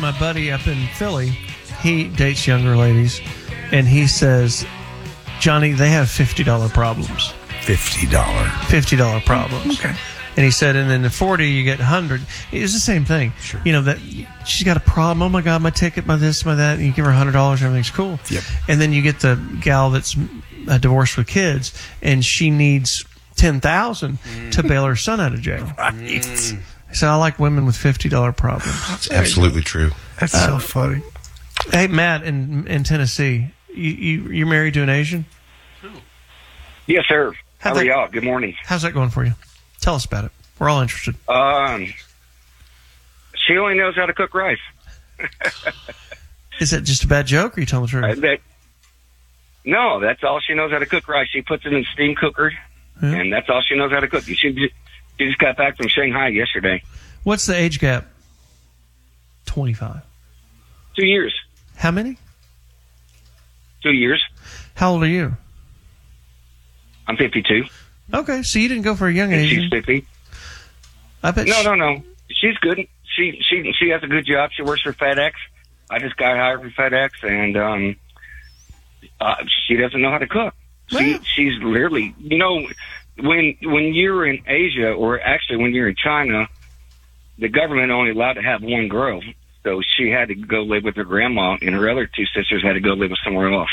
my buddy up in Philly, he dates younger ladies, and he says, Johnny, they have $50 problems. $50 problems. Okay. And he said, and then the 40, you get 100. It's the same thing. Sure. You know, that she's got a problem. Oh, my God, my ticket, my this, my that. And you give her $100, everything's cool. Yep. And then you get the gal that's divorced with kids, and she needs $10,000 to bail her son out of jail. Right. So I like women with $50 problems. That's absolutely true. That's so funny. Hey, Matt, in Tennessee, you're married to an Asian? Yes, sir. How How'd are that- y'all? Good morning. How's that going for you? Tell us about it. We're all interested. She only knows how to cook rice. Is that just a bad joke, or are you telling the truth? No, that's all she knows how to cook rice. She puts it in a steam cooker, and that's all she knows how to cook. She just got back from Shanghai yesterday. What's the age gap? 25. 2 years. How many? 2 years. How old are you? I'm 52. Okay, so you didn't go for a young And Asian. she's 50. I bet. No. She's good. She has a good job. She works for FedEx. I just got hired for FedEx, and she doesn't know how to cook. She's literally, when you're in Asia, or actually when you're in China, the government only allowed to have one girl. So she had to go live with her grandma, and her other two sisters had to go live with somewhere else.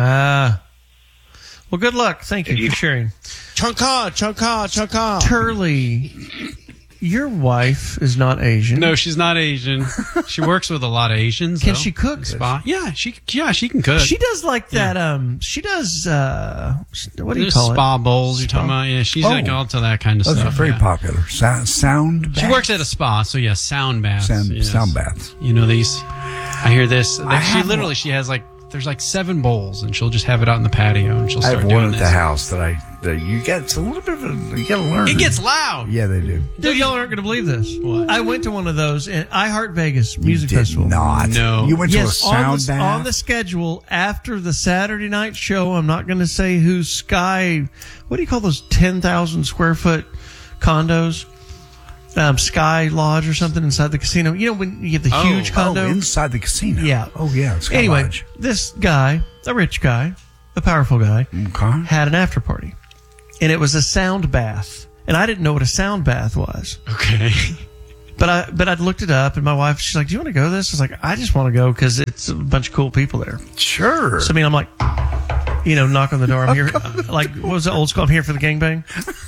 Well, good luck. Thank you for sharing. Chunka. Turley, your wife is not Asian. No, she's not Asian. She works with a lot of Asians. Can though. she cook? Spot. Yeah, she can cook. She does like that. She does. What do you call spa it? bowls. You're talking about? Yeah, she's like all to that kind of Those stuff. are very yeah. popular. Sound baths. She works at a spa, so yeah, sound baths. Sound baths. You know these? I hear this. She has there's 7 bowls, and she'll just have it out in the patio, and she'll I start have doing one at this. the house that you get. It's a little bit of you got to learn. It gets loud. Yeah, they do. Dude, y'all aren't going to believe this. What? I went to one of those at iHeart Vegas Music You did Festival. not. No. You went to a Yes, sound bath. on the schedule after the Saturday night show. I'm not going to say who's Sky. What do you call those 10,000 square foot condos? Sky Lodge or something inside the casino. You know when you have the huge condo inside the casino. Yeah. Oh yeah. Sky Anyway, Lodge. this guy, a rich guy, a powerful guy, Okay. had an after party, and it was a sound bath, and I didn't know what a sound bath was. Okay. But I'd looked it up, and my wife, she's like, "Do you want to go to this?" I was like, "I just want to go because it's a bunch of cool people there." Sure. So I mean, I'm like, knock on the door. I'm here, like, what was the old school? I'm here for the gangbang.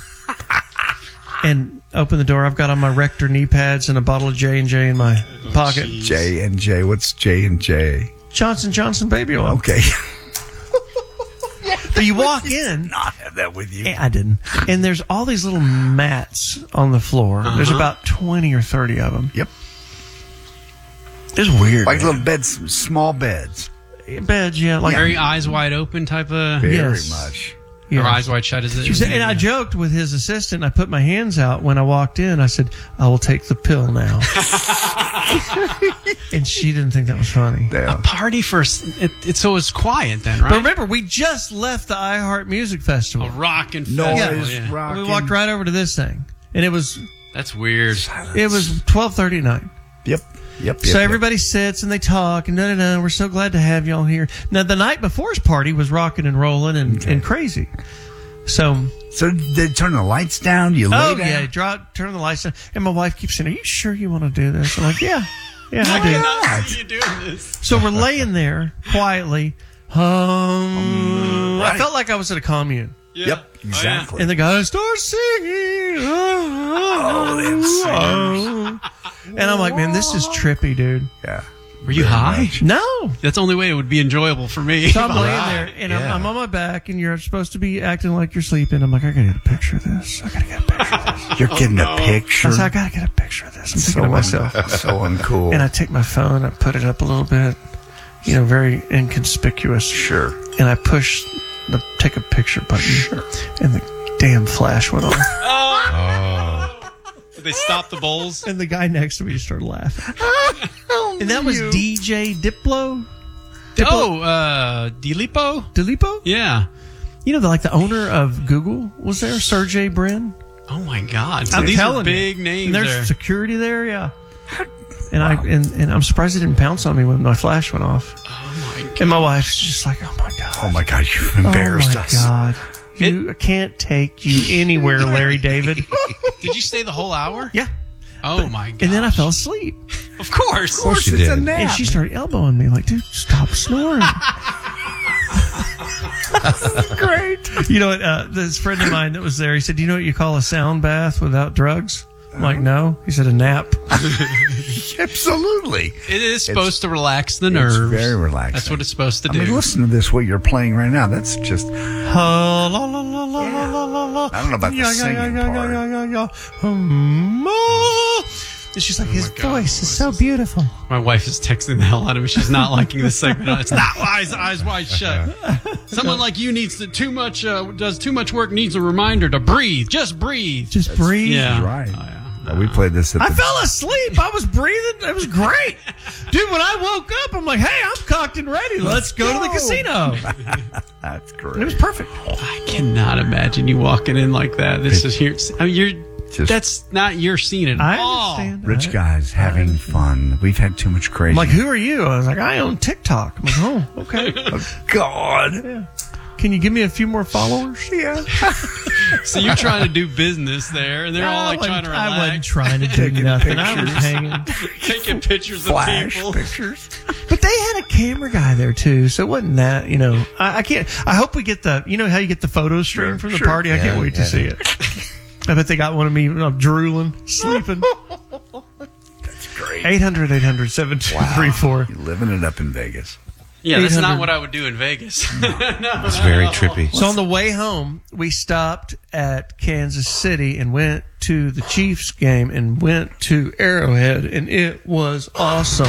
And open the door. I've got on my Rector knee pads and a bottle of J&J in my pocket. J&J. What's J&J? Johnson baby oil. Okay. But you walk in. Not have that with you. I didn't. And there's all these little mats on the floor. There's about 20 or 30 of them. Yep. It's weird. Like man. little beds, small beds. Beds, yeah. Like Very eyes wide open type of. Very Yes. much. yeah. Or eyes wide shut, is it? And I joked with his assistant. I put my hands out when I walked in. I said, "I will take the pill now." And she didn't think that was funny. Yeah. A party first. So it's quiet then, right? But remember, we just left the iHeart Music Festival. A rockin' Noise, festival, yeah. rocking. We walked right over to this thing, and it was That's weird. 12:30 at night. Yep. So everybody sits and they talk and we're so glad to have y'all here. Now the night before's party was rocking and rolling and crazy. So they turn the lights down. You lay down. turn the lights down. And my wife keeps saying, "Are you sure you want to do this?" I'm like, "Yeah, I do." Why are you doing this? So we're laying there quietly. I Right. felt like I was at a commune. Yeah. Yep. Exactly. And the guy starts singing. And I'm like, man, this is trippy, dude. Yeah. Were you high? No. That's the only way it would be enjoyable for me. So I'm laying there, and I'm on my back, and you're supposed to be acting like you're sleeping. I'm like, I gotta get a picture of this. You're getting a picture. I said, I gotta get a picture of this. I'm thinking to myself. So uncool. And I take my phone, I put it up a little bit, very inconspicuous. Sure. And I push the take a picture button. Sure. And the damn flash went on. Did they stop the bowls? And the guy next to me just started laughing. And that was DJ Diplo. Dilipo? Dilipo? Yeah. The owner of Google was there, Sergey Brin. Oh my God! So I'm these are telling big you. names. And there's there. security there, yeah. And and I'm surprised it didn't pounce on me when my flash went off. Oh my God. And my wife's just like, oh my God. Oh my God, you've embarrassed us. Oh my God. I can't take you anywhere, Larry David. Did you stay the whole hour? Yeah. Oh my God. And then I fell asleep. Of course. Of course, you it's a did. nap. And she started elbowing me like, dude, stop snoring. Great. You know what? This friend of mine that was there, he said, do you know what you call a sound bath without drugs? I'm like, no. He said, a nap. Absolutely. It is supposed to relax the nerves. It's very relaxing. That's what it's supposed to I do. mean, listen to this, what you're playing right now. That's just, La, la, la, la, la, la, la, la. I don't know about the singing part. And she's like, his voice is so beautiful. My wife is texting the hell out of me. She's not liking this segment. It's not eyes wide shut. Someone like you needs to does too much work, needs a reminder to breathe. Just breathe. Just breathe. Yeah. Right. Oh, yeah. Well, we played this at I the fell asleep. I was breathing. It was great. Dude, when I woke up, I'm like, hey, I'm cocked and ready. Let's go to the casino. That's And great. it was perfect. I cannot imagine you walking in like that. This is here. I mean, you're. Just- That's not your scene at I all. understand. Rich guys having fun. We've had too much crazy. I'm like, who are you? I was like, I own TikTok. I'm like, oh, okay. God. Yeah. Can you give me a few more followers? Yeah. So you're trying to do business there, and they're all like trying to relax, I wasn't trying to do nothing. I was hanging. taking pictures of Flash people. pictures. But they had a camera guy there too, so it wasn't that, I can't. I hope we get the, how you get the photo stream from the Sure. party. I can't wait to see it. I bet they got one of me drooling, sleeping. That's great. 800-800-7234. You're living it up in Vegas. Yeah, that's 800. not what I would do in Vegas. It's very trippy. So on the way home, we stopped at Kansas City and went to the Chiefs game and went to Arrowhead, and it was awesome.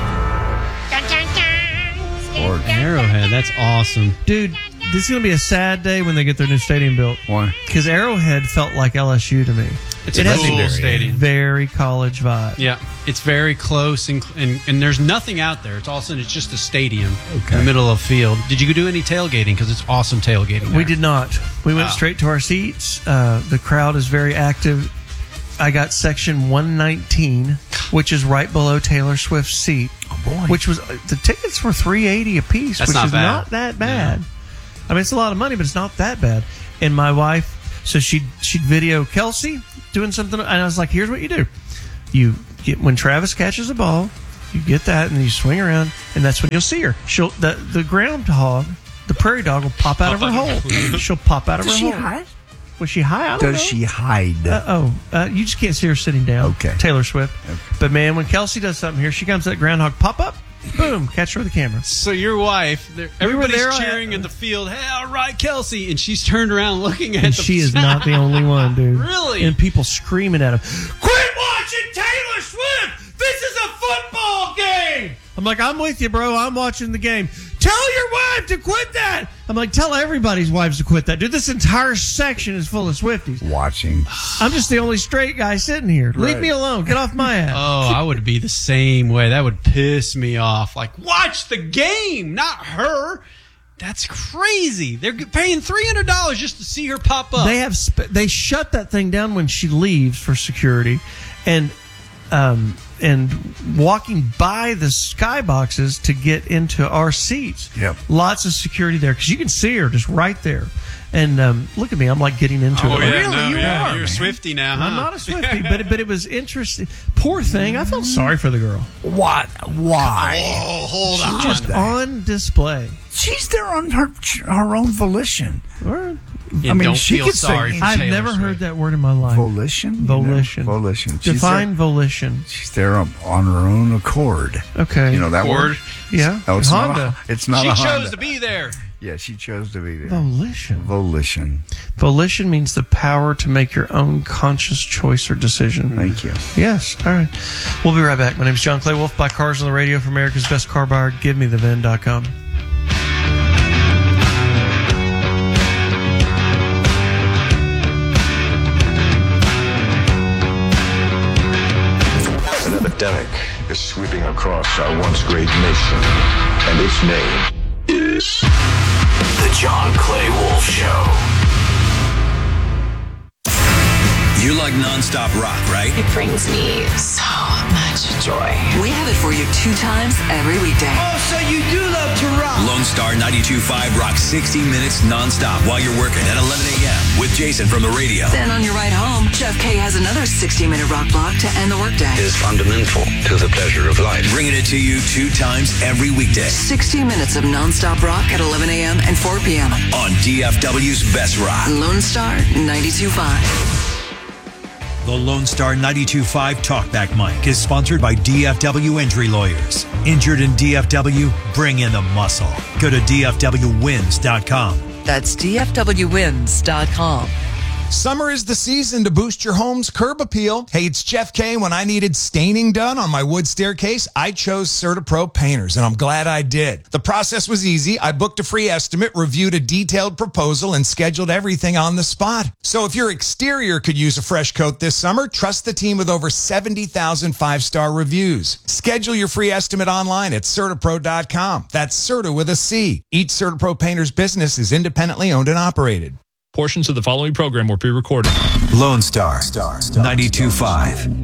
Arrowhead, that's awesome. Dude, this is going to be a sad day when they get their new stadium built. Why? Because Arrowhead felt like LSU to me. It's It a has cool a stadium. very college vibe. Yeah, it's very close, and there's nothing out there. It's also it's just a stadium in the middle of a field. Did you do any tailgating? Because it's awesome tailgating. We there. did not. We went straight to our seats. The crowd is very active. I got section 119, which is right below Taylor Swift's seat. Oh, boy. Which was the tickets were $380 a piece, That's which not is bad. not that bad. I mean, it's a lot of money, but it's not that bad. And my wife, so she'd video Kelsey doing something, and I was like, "Here's what you do: you get when Travis catches a ball, you get that, and you swing around, and that's when you'll see her. She'll the groundhog, the prairie dog, will pop out of her hole. She'll pop out of her hole. hide? Was she high? I don't know. Does she hide? You just can't see her sitting down. Okay. Taylor Swift. But man, when Kelsey does something here, she comes to that groundhog, pop up, boom, catch her with the camera. So your wife, everybody's there, cheering in the field. Hey, all right, Kelsey, and she's turned around looking at And the she is not the only one, dude. Really? And people screaming at him, quit watching Taylor Swift! This is a football game! I'm like, I'm with you, bro. I'm watching the game. Tell your wife to quit that! I'm like, tell everybody's wives to quit that. Dude, this entire section is full of Swifties. Watching. I'm just the only straight guy sitting here. Leave Right. me alone. Get off my ass. Oh, I would be the same way. That would piss me off. Like, watch the game, not her. That's crazy. They're paying $300 just to see her pop up. They have they shut that thing down when she leaves for security, and walking by the skyboxes to get into our seats. Yep. Lots of security there because you can see her just right there. And look at me, I'm like getting into it. Really? You are, You're a man. Swiftie now, huh? I'm not a Swiftie, but it was interesting. Poor thing, I felt sorry for the girl. What? Why? Oh, hold on. Just on display. She's there on her own volition. Or- You I mean, don't she feel could say sorry for I've Taylor never Swift. heard that word in my life. Volition? Volition. Volition. She's Define there- volition. She's there on her own accord. Okay. You know that Accord? word? Yeah. No, it's Honda. not. It's not She a chose Honda. to be there. Yeah, she chose to be there. Volition. Volition. Volition means the power to make your own conscious choice or decision. Thank you. Yes. All right. We'll be right back. My name is John Clay Wolf. Buy cars on the radio for America's best car buyer. GiveMeTheVin.com. An epidemic is sweeping across our once great nation, and its name is The John Clay Wolf Show. You like nonstop rock, right? It brings me so much joy. We have it for you 2 times every weekday. Oh, so you do love to rock. Lone Star 92.5 rocks 60 minutes nonstop while you're working at 11 a.m. with Jason from the radio. Then on your ride home, Jeff K has another 60-minute rock block to end the workday. Is fundamental to the pleasure of life. Bringing it to you 2 times every weekday. 60 minutes of nonstop rock at 11 a.m. and 4 p.m. on DFW's Best Rock. Lone Star 92.5. The Lone Star 92.5 Talkback Mic is sponsored by DFW Injury Lawyers. Injured in DFW? Bring in the muscle. Go to DFWWins.com. That's DFWWins.com. Summer is the season to boost your home's curb appeal. Hey, it's Jeff K. When I needed staining done on my wood staircase, I chose CertaPro Painters, and I'm glad I did. The process was easy. I booked a free estimate, reviewed a detailed proposal, and scheduled everything on the spot. So if your exterior could use a fresh coat this summer, trust the team with over 70,000 5-star reviews. Schedule your free estimate online at CertaPro.com. That's Certa with a C. Each CertaPro Painters business is independently owned and operated. Portions of the following program were pre-recorded. Lone Star 92.5.